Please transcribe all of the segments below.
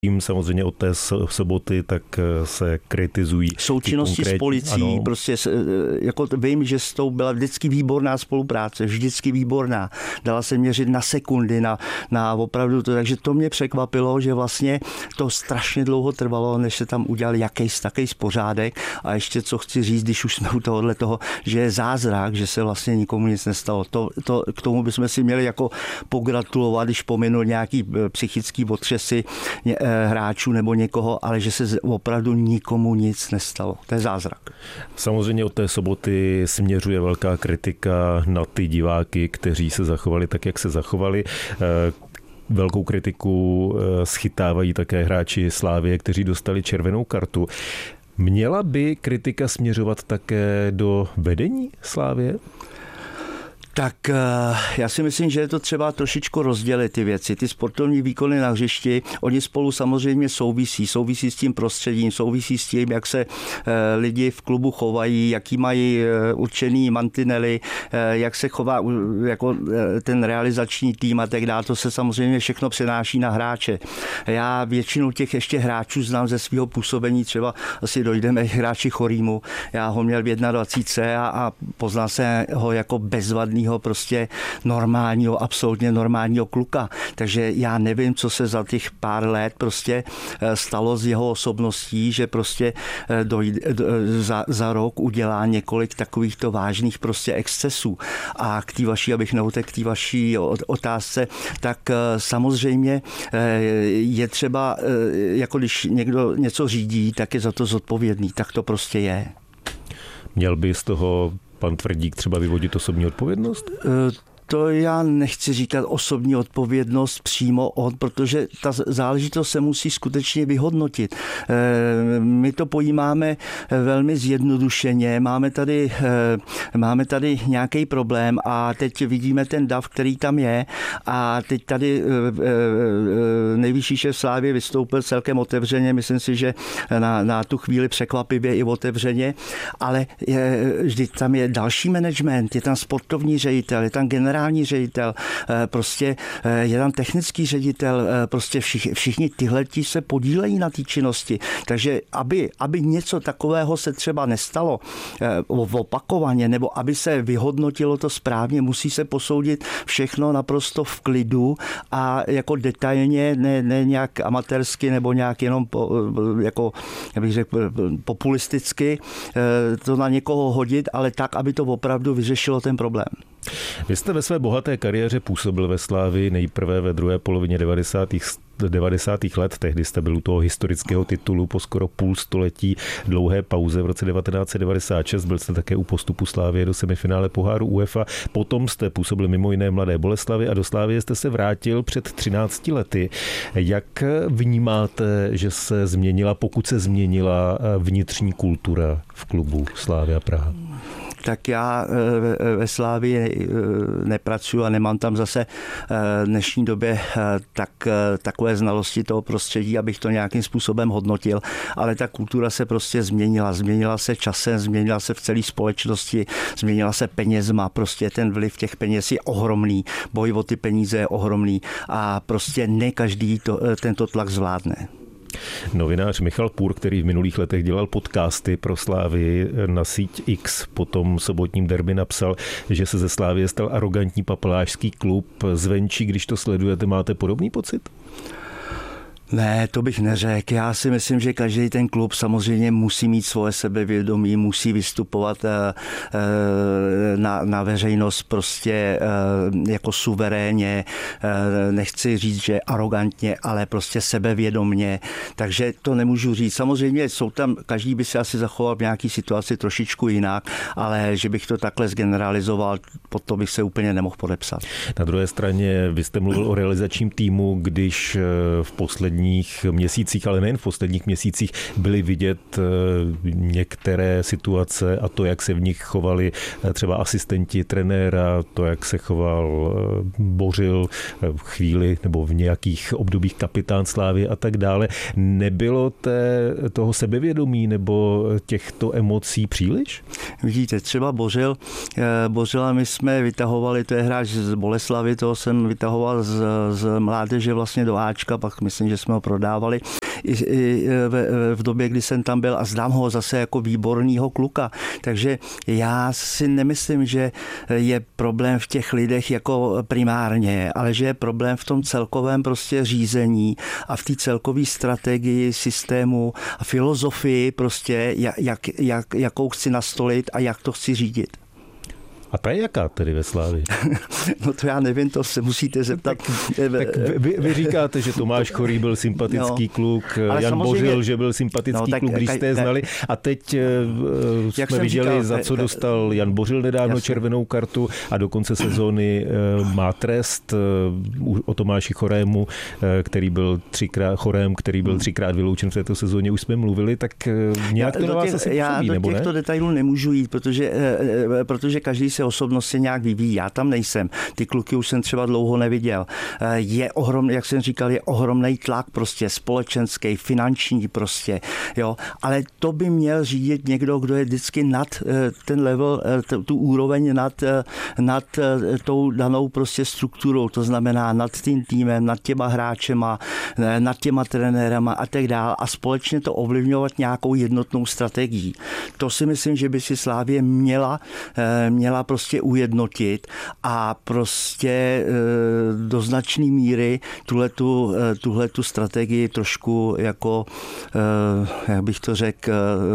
Tím samozřejmě od té soboty tak se kritizují. Součinnosti s policií, ano. Prostě jako vím, že s tou byla vždycky výborná spolupráce, vždycky výborná. Dala se měřit na sekundy, na opravdu to, takže to mě překvapilo, že vlastně to strašně dlouho trvalo, než se tam udělal jakýsi pořádek. A ještě co chci říct, když už jsme u toho, že je zázrak, že se vlastně nikomu nic nestalo. To k tomu bychom si měli jako pogratulovat, když pominul nějaký psychický otřesy hráčů nebo někoho, ale že se opravdu nikomu nic nestalo. To je zázrak. Samozřejmě od té soboty směřuje velká kritika na ty diváky, kteří se zachovali tak, jak se zachovali. Velkou kritiku schytávají také hráči Slavie, kteří dostali červenou kartu. Měla by kritika směřovat také do vedení Slavie? Tak já si myslím, že je to třeba trošičku rozdělit ty věci. Ty sportovní výkony na hřišti, oni spolu samozřejmě souvisí s tím prostředím, souvisí s tím, jak se lidi v klubu chovají, jaký mají určený mantinely, jak se chová jako ten realizační tým a tak dále. To se samozřejmě všechno přenáší na hráče. Já většinu těch ještě hráčů znám ze svého působení, třeba asi dojdeme k hráči Chorýmu. Já ho měl v 21 a poznal se ho jako bezvadný prostě normálního, absolutně normálního kluka. Takže já nevím, co se za těch pár let prostě stalo s jeho osobností, že prostě za rok udělá několik takovýchto vážných prostě excesů. A k té vaší, abych neutekl k té vaší otázce, tak samozřejmě je třeba, jako když někdo něco řídí, tak je za to zodpovědný. Tak to prostě je. Měl by z toho pan Tvrdík třeba vyvodit osobní odpovědnost? To já nechci říkat osobní odpovědnost přímo on, protože ta záležitost se musí skutečně vyhodnotit. My to pojímáme velmi zjednodušeně, máme tady nějaký problém a teď vidíme ten dav, který tam je a teď tady nejvyšší šéf Slávie vystoupil celkem otevřeně, myslím si, že na tu chvíli překvapivě i otevřeně, ale vždyť tam je další management, je tam sportovní ředitel, je tam generální ředitel, prostě je tam technický ředitel, prostě všichni tyhleti se podílejí na té činnosti. Takže aby něco takového se třeba nestalo opakovaně, nebo aby se vyhodnotilo to správně, musí se posoudit všechno naprosto v klidu a jako detailně, ne nějak amatérsky nebo nějak jenom jako, já bych řekl, populisticky to na někoho hodit, ale tak, aby to opravdu vyřešilo ten problém. Vy jste ve své bohaté kariéře působil ve Slavii nejprve ve druhé polovině 90. let. Tehdy jste byl u toho historického titulu po skoro půl století dlouhé pauze v roce 1996. Byl jste také u postupu Slavie do semifinále poháru UEFA. Potom jste působil mimo jiné Mladé Boleslavi a do Slavie jste se vrátil před 13 lety. Jak vnímáte, že se změnila, pokud se změnila vnitřní kultura v klubu Slavia Praha? Tak já ve Slávii nepracuji a nemám tam zase v dnešní době takové znalosti toho prostředí, abych to nějakým způsobem hodnotil, ale ta kultura se prostě změnila se časem, změnila se v celé společnosti, změnila se penězma, prostě ten vliv těch peněz je ohromný, boj o ty peníze je ohromný a prostě ne každý tento tlak zvládne. Novinář Michal Půr, který v minulých letech dělal podcasty pro Slávii na síť X, po tom sobotním derby napsal, že se ze Slávie stal arrogantní papalášský klub. Zvenčí, když to sledujete, máte podobný pocit? Ne, to bych neřekl. Já si myslím, že každý ten klub samozřejmě musí mít svoje sebevědomí, musí vystupovat na veřejnost prostě jako suverénně. Nechci říct, že arrogantně, ale prostě sebevědomně. Takže to nemůžu říct. Samozřejmě jsou tam, každý by se asi zachoval v nějaký situaci trošičku jinak, ale že bych to takhle zgeneralizoval, pod to bych se úplně nemohl podepsat. Na druhé straně, vy jste mluvil o realizačním týmu, když v posledních měsících, ale nejen v posledních měsících, byly vidět některé situace a to, jak se v nich chovali třeba asistenti trenéra, to, jak se choval Bořil v chvíli nebo v nějakých obdobích kapitán Slávy a tak dále. Nebylo toho sebevědomí nebo těchto emocí příliš? Vidíte, třeba Bořila my jsme vytahovali, to je hráč z Boleslavy, toho jsem vytahoval z mládeže vlastně do Ačka, pak myslím, že jsme jsme ho prodávali i v době, kdy jsem tam byl a znám ho zase jako výborného kluka. Takže já si nemyslím, že je problém v těch lidech jako primárně, ale že je problém v tom celkovém prostě řízení a v té celkové strategii systému a filozofii prostě, jakou chci nastolit a jak to chci řídit. A ta je jaká tedy ve Slavii? No to já nevím, to se musíte zeptat. Tak vy říkáte, že Tomáš Chorý byl sympatický kluk, Jan Bořil, že byl sympatický kluk, když jste je znali. A teď jsme viděli, za co dostal Jan Bořil nedávno červenou kartu a do konce sezóny má trest o Tomáši Chorému, který byl třikrát vyloučen v této sezóně. Už jsme mluvili, tak nějak to na vás asi působí, nebo ne? Já do těchto detailů nemůžu jít, protože každý se osobnostně nějak vyvíjí. Já tam nejsem. Ty kluky už jsem třeba dlouho neviděl. Je ohromný, jak jsem říkal, je ohromný tlak prostě společenský, finanční prostě, jo. Ale to by měl řídit někdo, kdo je vždycky nad ten level, tu úroveň nad tou danou prostě strukturou. To znamená nad tím týmem, nad těma hráčema, nad těma trenérama a tak dále a společně to ovlivňovat nějakou jednotnou strategií. To si myslím, že by si Slavie měla prostě ujednotit a prostě do značné míry tuhletu strategii trošku jako, jak bych to řekl,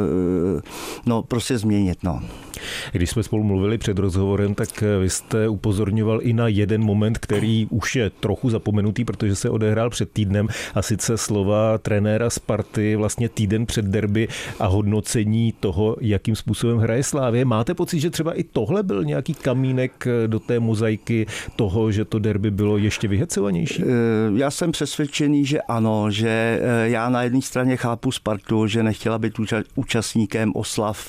no prostě změnit, no. Když jsme spolu mluvili před rozhovorem, tak vy jste upozorňoval i na jeden moment, který už je trochu zapomenutý, protože se odehrál před týdnem, a sice slova trenéra Sparty vlastně týden před derby a hodnocení toho, jakým způsobem hraje Slavie. Máte pocit, že třeba i tohle byl nějaký kamínek do té mozaiky toho, že to derby bylo ještě vyhecovanější? Já jsem přesvědčený, že ano, že já na jedné straně chápu Spartu, že nechtěla být účastníkem oslav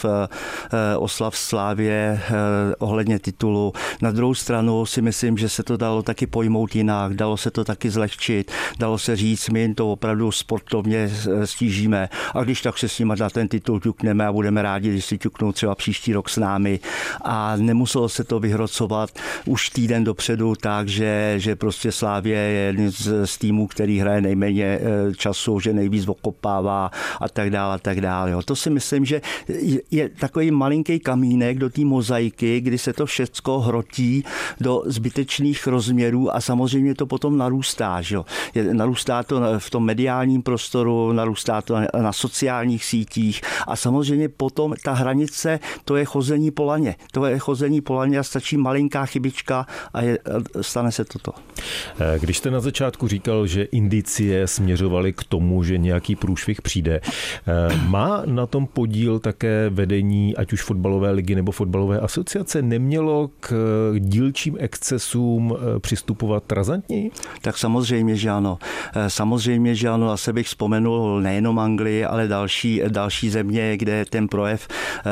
Slavie ohledně titulu. Na druhou stranu si myslím, že se to dalo taky pojmout jinak, dalo se to taky zlehčit, dalo se říct, my jim to opravdu sportovně stížíme a když tak se s nimi na ten titul ťukneme a budeme rádi, když si ťuknou třeba příští rok s námi. A nemuselo se to vyhrocovat už týden dopředu tak, že prostě Slavie je jeden z týmů, který hraje nejméně času, že nejvíc okopává a tak dále. Jo. To si myslím, že je takový malinký kamínek do té mozaiky, kdy se to všecko hrotí do zbytečných rozměrů a samozřejmě to potom narůstá. Že? Narůstá to v tom mediálním prostoru, narůstá to na sociálních sítích a samozřejmě potom ta hranice, to je chození po laně. To je chození po laně a stačí malinká chybička a stane se toto. Když jste na začátku říkal, že indicie směřovaly k tomu, že nějaký průšvih přijde, má na tom podíl také vedení, ať už fotbalové ligy nebo fotbalové asociace? Nemělo k dílčím excesům přistupovat razantněji? Tak samozřejmě, že ano. Samozřejmě, že ano. Asi bych vzpomenul nejenom Anglii, ale další země, kde ten projev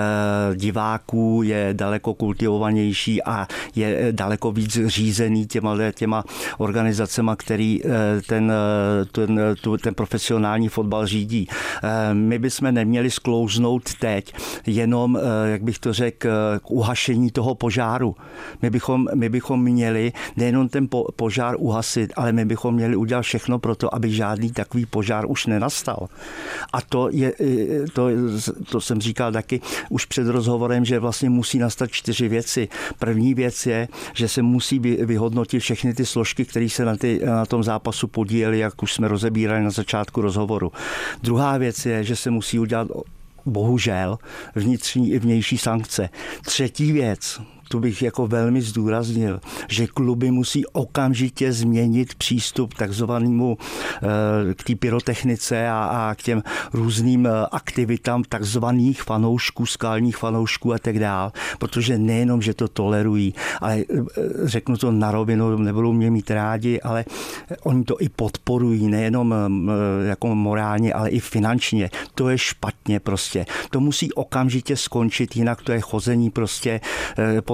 diváků je daleko kultivovanější a je daleko víc řízený těma organizacema, který ten profesionální fotbal řídí. My bychom neměli sklouznout teď jenom, jak bych to řekl, k uhašení toho požáru. My bychom měli nejenom ten požár uhasit, ale my bychom měli udělat všechno pro to, aby žádný takový požár už nenastal. A to jsem říkal taky už před rozhovorem, že vlastně musí nastat 4 věci. První věc je, že se musí vyhodnotit všechny ty složky, které se na tom zápasu podílely, jak už jsme rozebírali na začátku rozhovoru. Druhá věc je, že se musí udělat bohužel vnitřní i vnější sankce. Třetí věc, tu bych jako velmi zdůraznil, že kluby musí okamžitě změnit přístup takzvanému k té pyrotechnice a k těm různým aktivitám takzvaných fanoušků, skalních fanoušků a tak dál, protože nejenom, že to tolerují, ale řeknu to na rovinu, nebudou mě mít rádi, ale oni to i podporují, nejenom jako morálně, ale i finančně. To je špatně prostě. To musí okamžitě skončit, jinak to je chození prostě po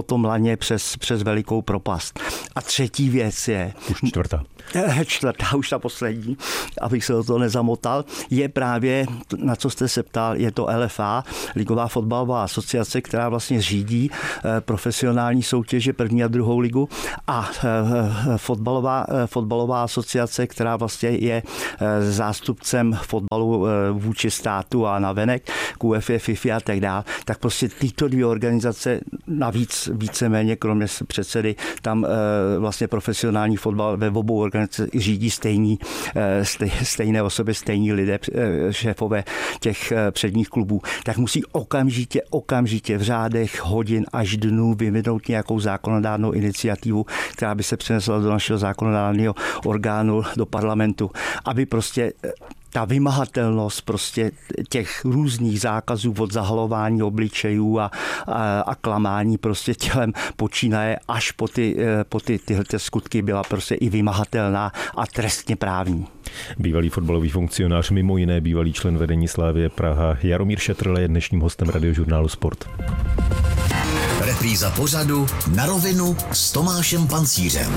potom laně přes velikou propast. A třetí věc je... Už čtvrtá. Čtvrtá, už ta poslední, abych se do toho nezamotal, je právě, na co jste se ptal, je to LFA, Ligová fotbalová asociace, která vlastně řídí profesionální soutěže první a druhou ligu, a fotbalová asociace, která vlastně je zástupcem fotbalu vůči státu a navenek, k UEFA, FIFA a tak dále, tak prostě tyto dvě organizace, navíc víceméně, kromě předsedy, tam vlastně profesionální fotbal ve obou organizacích řídí stejné osoby, stejní lidé, šéfové těch předních klubů, tak musí okamžitě v řádech hodin až dnů vyvinout nějakou zákonodárnou iniciativu, která by se přenesla do našeho zákonodárného orgánu, do parlamentu, aby prostě ta vymahatelnost prostě těch různých zákazů od zahalování obličejů a klamání prostě tělem počínaje až po tyhle skutky byla prostě i vymahatelná a trestně právní. Bývalý fotbalový funkcionář, mimo jiné bývalý člen vedení Slavie Praha Jaromír Šetrle je dnešním hostem Radiožurnálu Sport. Repríza pořadu Na rovinu s Tomášem Pancířem.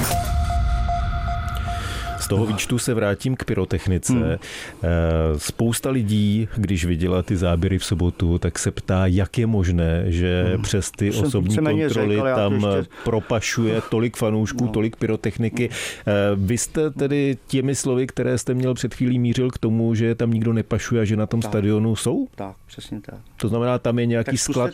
Z toho výčtu se vrátím k pyrotechnice. Spousta lidí, když viděla ty záběry v sobotu, tak se ptá, jak je možné, že přes ty osobní kontroly tam propašuje tolik fanoušků, tolik pyrotechniky. Vy jste tedy těmi slovy, které jste měl před chvílí, mířil k tomu, že tam nikdo nepašuje a že na tom stadionu jsou? Tak, přesně tak. To znamená, tam je nějaký sklad.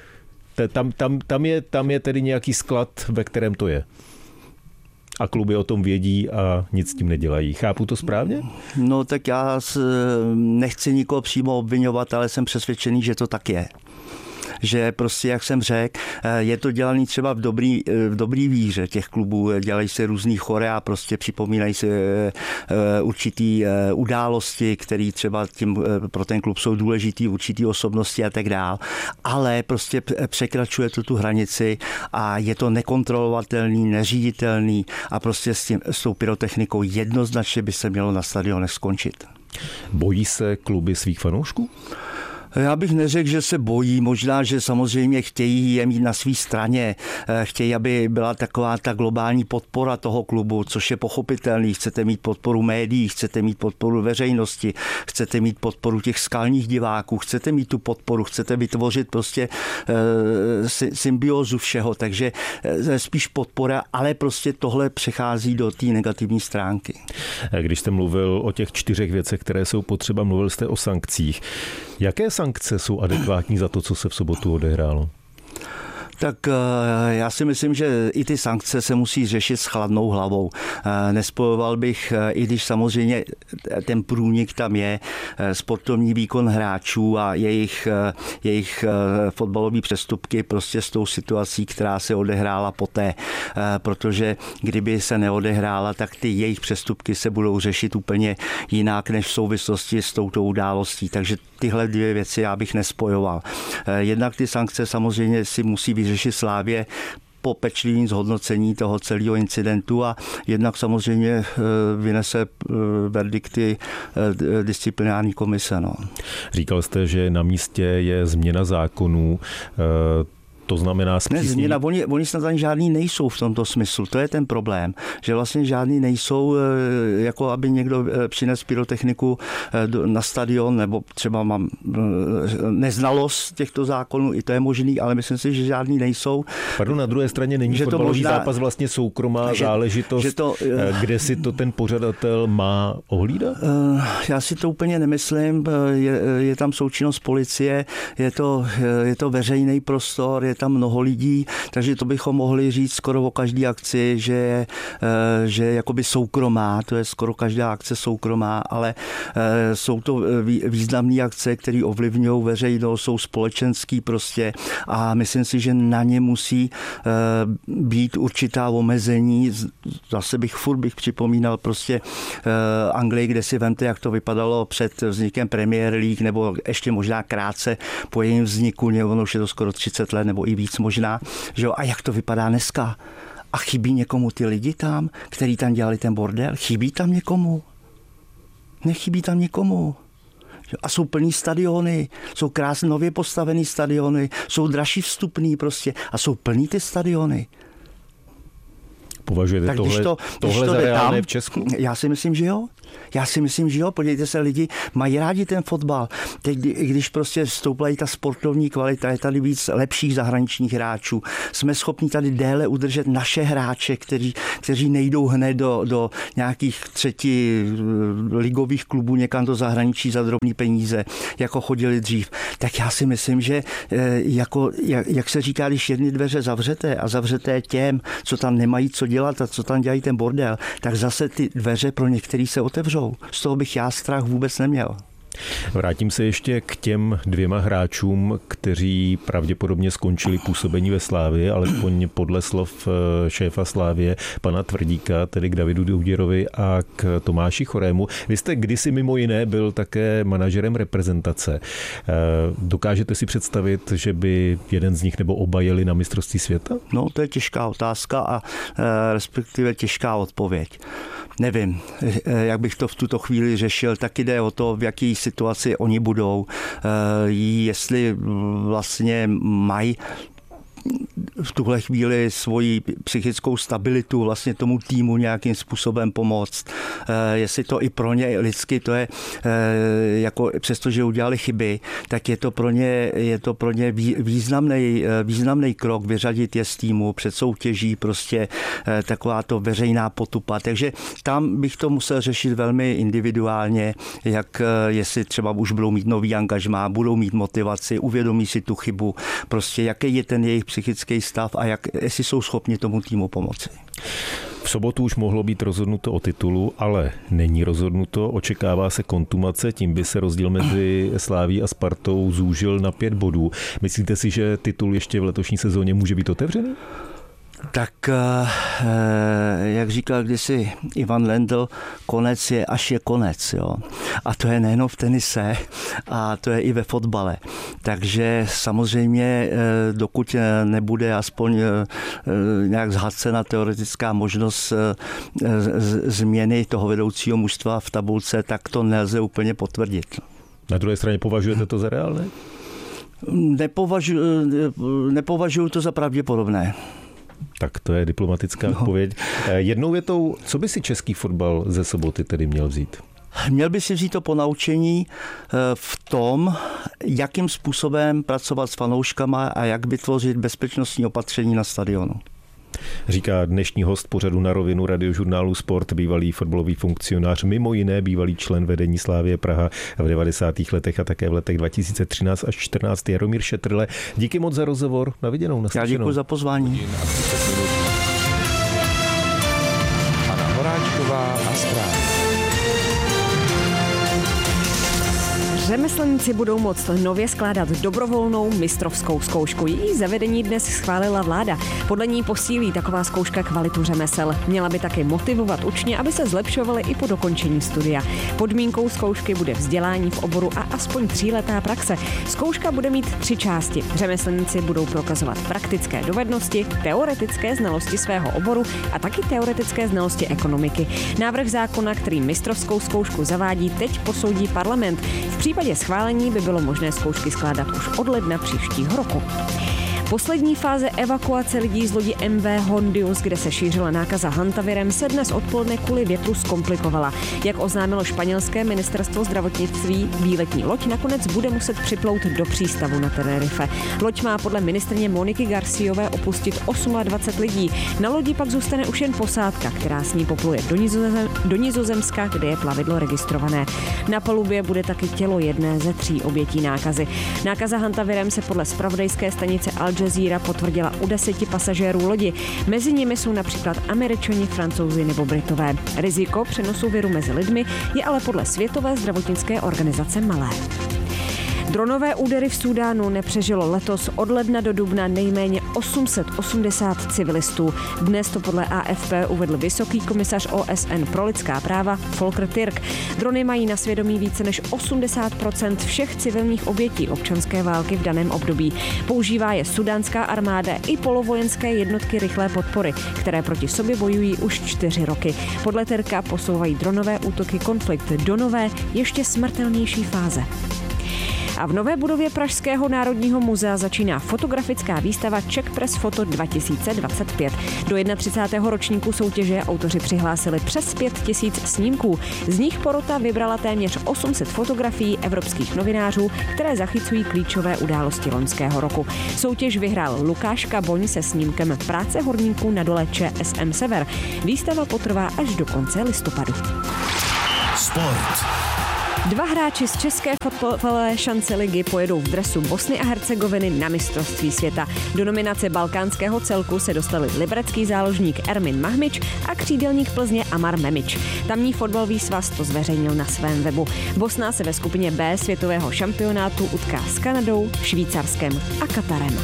Tam je tedy nějaký sklad, ve kterém to je. A kluby o tom vědí a nic s tím nedělají. Chápu to správně? No tak já nechci nikoho přímo obvinovat, ale jsem přesvědčený, že to tak je. Že prostě, jak jsem řekl, je to dělaný třeba v dobrý víře těch klubů, dělají se různý chorea, prostě připomínají se určitý události, které třeba pro ten klub jsou důležitý, určitý osobnosti a tak dál, ale prostě překračuje to tu hranici a je to nekontrolovatelný, neříditelný a prostě s tou pyrotechnikou jednoznačně by se mělo na stadionech skončit. Bojí se kluby svých fanoušků? Já bych neřekl, že se bojí, možná, že samozřejmě chtějí je mít na své straně, chtějí, aby byla taková ta globální podpora toho klubu, což je pochopitelný. Chcete mít podporu médií, chcete mít podporu veřejnosti, chcete mít podporu těch skalních diváků, chcete mít tu podporu, chcete vytvořit prostě symbiózu všeho, takže spíš podpora, ale prostě tohle přechází do té negativní stránky. Když jste mluvil o těch 4 věcech, které jsou potřeba, mluvil jste o sankcích. Jaké sankce jsou adekvátní za to, co se v sobotu odehrálo? Tak já si myslím, že i ty sankce se musí řešit s chladnou hlavou. Nespojoval bych, i když samozřejmě ten průnik tam je, sportovní výkon hráčů a jejich fotbalové přestupky prostě s tou situací, která se odehrála poté. Protože kdyby se neodehrála, tak ty jejich přestupky se budou řešit úplně jinak, než v souvislosti s touto událostí. Takže tyhle 2 věci já bych nespojoval. Jednak ty sankce samozřejmě si musí vyřešit Slavie po pečlivém zhodnocení toho celého incidentu a jednak samozřejmě vynese verdikty disciplinární komise. No. Říkal jste, že na místě je změna zákonů. To znamená zpřísnění. Ne, oni snad ani žádný nejsou v tomto smyslu. To je ten problém, že vlastně žádný nejsou, jako aby někdo přines pyrotechniku na stadion, nebo třeba mám neznalost těchto zákonů, i to je možný, ale myslím si, že žádný nejsou. Pardon, na druhé straně není fotbalový zápas vlastně soukromá záležitost, kde si to ten pořadatel má ohlídat? Já si to úplně nemyslím. Je tam součinnost policie, je to veřejný prostor, je tam mnoho lidí, takže to bychom mohli říct skoro o každé akci, že je jakoby soukromá, to je skoro každá akce soukromá, ale jsou to významné akce, které ovlivňují veřejnost, jsou společenský prostě a myslím si, že na ně musí být určitá omezení. Zase bych připomínal prostě Anglii, kde si vemte, jak to vypadalo před vznikem Premier League, nebo ještě možná krátce po jejím vzniku, ono už je to skoro 30 let, nebo i víc možná, že jo, a jak to vypadá dneska? A chybí někomu ty lidi tam, kteří tam dělali ten bordel? Chybí tam někomu? Nechybí tam někomu. A jsou plný stadiony, jsou krásně nově postavený stadiony, jsou dražší vstupný prostě a jsou plný ty stadiony. Považujete tak tohle za reálné v Česku? Já si myslím, že jo. Podívejte se, lidi mají rádi ten fotbal. Teď, když prostě stouplají ta sportovní kvalita, je tady víc lepších zahraničních hráčů. Jsme schopni tady déle udržet naše hráče, kteří nejdou hned do nějakých třetí ligových klubů někam do zahraničí za drobný peníze, jako chodili dřív. Tak já si myslím, že jak se říká, když jedny dveře zavřete těm, co tam nemají co dělat a co tam dělají ten bordel, tak zase ty dveře pro některý se otevřou. Z toho bych já strach vůbec neměl. Vrátím se ještě k těm 2 hráčům, kteří pravděpodobně skončili působení ve Slávii, alespoň podle slov šéfa Slávie, pana Tvrdíka, tedy k Davidu Douděrovi a k Tomáši Chorému. Vy jste kdysi mimo jiné byl také manažerem reprezentace. Dokážete si představit, že by jeden z nich nebo oba jeli na mistrovství světa? No, to je těžká otázka a respektive těžká odpověď. Nevím, jak bych to v tuto chvíli řešil, tak jde o to, v jaký situaci oni budou, jestli vlastně mají v tuhle chvíli svoji psychickou stabilitu vlastně tomu týmu nějakým způsobem pomoct. Jestli to i pro ně lidsky, to je jako přestože udělali chyby, tak je to pro ně významný krok vyřadit je z týmu před soutěží, prostě taková to veřejná potupa. Takže tam bych to musel řešit velmi individuálně, jestli třeba už budou mít nový angažmá, budou mít motivaci, uvědomí si tu chybu, prostě jaký je ten jejich psychický stav a jestli jsou schopni tomu týmu pomoci. V sobotu už mohlo být rozhodnuto o titulu, ale není rozhodnuto. Očekává se kontumace, tím by se rozdíl mezi Slavií a Spartou zúžil na 5 bodů. Myslíte si, že titul ještě v letošní sezóně může být otevřený? Tak, jak říkal kdysi Ivan Lendl, konec je, až je konec. Jo? A to je nejen v tenise, a to je i ve fotbale. Takže samozřejmě, dokud nebude aspoň nějak zhacena teoretická možnost změny toho vedoucího mužstva v tabulce, tak to nelze úplně potvrdit. Na druhé straně považujete to za reálné? Nepovažuji to za pravděpodobné. Tak to je diplomatická odpověď. Jednou větou, co by si český fotbal ze soboty tedy měl vzít? Měl by si vzít to ponaučení v tom, jakým způsobem pracovat s fanouškama a jak vytvořit bezpečnostní opatření na stadionu. Říká dnešní host pořadu Na rovinu radiožurnálu Sport, bývalý fotbalový funkcionář, mimo jiné bývalý člen vedení Slavie Praha v 90. letech a také v letech 2013 až 2014 Jaromír Šetrle. Díky moc za rozhovor. Na viděnou. Já děkuji za pozvání. Anna Horáčková a zprávy. Řemeslníci budou moct nově skládat dobrovolnou mistrovskou zkoušku. Její zavedení dnes schválila vláda. Podle ní posílí taková zkouška kvalitu řemesel. Měla by taky motivovat učně, aby se zlepšovali i po dokončení studia. Podmínkou zkoušky bude vzdělání v oboru a aspoň 3letá praxe. Zkouška bude mít 3 části. Řemeslníci budou prokazovat praktické dovednosti, teoretické znalosti svého oboru a taky teoretické znalosti ekonomiky. Návrh zákona, který mistrovskou zkoušku zavádí, teď posoudí parlament. V případě schválení by bylo možné zkoušky skládat už od ledna příštího roku. Poslední fáze evakuace lidí z lodi MV Hondius, kde se šířila nákaza hantavirem, se dnes odpoledne kvůli větru zkomplikovala. Jak oznámilo španělské ministerstvo zdravotnictví, výletní loď nakonec bude muset připlout do přístavu na Tenerife. Loď má podle ministryně Moniky Garciové opustit 28 lidí. Na lodi pak zůstane už jen posádka, která s ní popluje do Nizozemska, kde je plavidlo registrované. Na palubě bude taky tělo jedné ze 3 obětí nákazy. Nákaza hantavirem se podle zpravodajské stanice Al Jazeera potvrdila u 10 pasažérů lodi. Mezi nimi jsou například Američani, Francouzi nebo Britové. Riziko přenosu viru mezi lidmi je ale podle Světové zdravotnické organizace malé. Dronové údery v Súdánu nepřežilo letos od ledna do dubna nejméně 880 civilistů. Dnes to podle AFP uvedl vysoký komisař OSN pro lidská práva Volker Türk. Drony mají na svědomí více než 80% všech civilních obětí občanské války v daném období. Používá je sudánská armáda i polovojenské jednotky rychlé podpory, které proti sobě bojují už 4 roky. Podle Türka posouvají dronové útoky konflikt do nové, ještě smrtelnější fáze. A v nové budově Pražského národního muzea začíná fotografická výstava Czech Press Photo 2025. Do 31. ročníku soutěže autoři přihlásili přes 5000 snímků. Z nich porota vybrala téměř 800 fotografií evropských novinářů, které zachycují klíčové události loňského roku. Soutěž vyhrál Lukáš Kaboň se snímkem Práce horníků na dole ČSM Sever. Výstava potrvá až do konce listopadu. Sport. 2 hráči z české fotbalové šance ligy pojedou v dresu Bosny a Hercegoviny na mistrovství světa. Do nominace balkánského celku se dostali liberecký záložník Ermin Mahmič a křídelník Plzně Amar Memič. Tamní fotbalový svaz to zveřejnil na svém webu. Bosna se ve skupině B světového šampionátu utká s Kanadou, Švýcarskem a Katarem.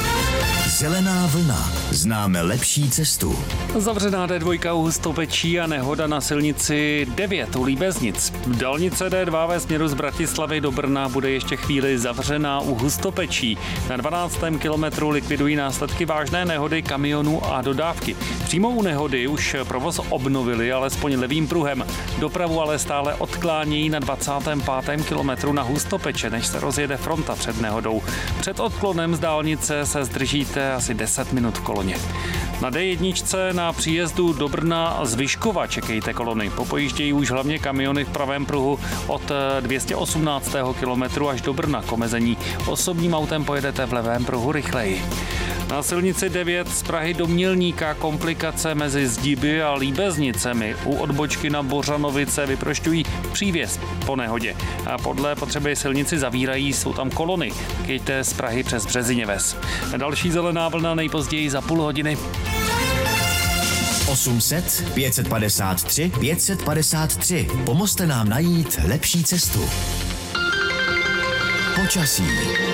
Zelená vlna. Známe lepší cestu. Zavřená D2 u Hustopečí a nehoda na silnici 9 u Líbeznic. Dálnice D2 ve směru z Bratislavy do Brna bude ještě chvíli zavřená u Hustopečí. Na 12. kilometru likvidují následky vážné nehody kamionů a dodávky. Přímo u nehody už provoz obnovili alespoň levým pruhem. Dopravu ale stále odklánějí na 25. kilometru na Hustopeče, než se rozjede fronta před nehodou. Před odklonem z dálnice se zdržíte asi 10 minut v koloně. Na D1 na příjezdu do Brna z Vyškova čekejte kolony. Popojíždějí už hlavně kamiony v pravém pruhu od 218. kilometru až do Brna k omezení. Osobním autem pojedete v levém pruhu rychleji. Na silnici 9 z Prahy do Mělníka komplikace mezi Zdiby a Líbeznicemi. U odbočky na Bořanovice vyprošťují přívěs po nehodě. A podle potřeby silnici zavírají, jsou tam kolony. Jeďte z Prahy přes Březiněves. Další zelená vlna nejpozději za půl hodiny. 800 553 553. Pomozte nám najít lepší cestu. Počasí.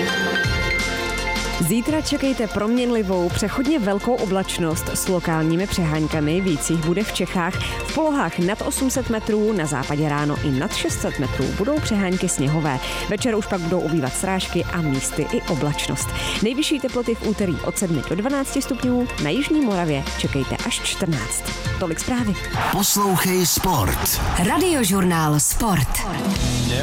Zítra čekejte proměnlivou, přechodně velkou oblačnost s lokálními přeháňkami, víc jich bude v Čechách. V polohách nad 800 metrů, na západě ráno i nad 600 metrů budou přehánky sněhové. Večer už pak budou ubývat srážky a místy i oblačnost. Nejvyšší teploty v úterý od 7 do 12 stupňů, na jižní Moravě čekejte až 14. Tolik zprávy. Poslouchej Sport. Radiožurnál Sport.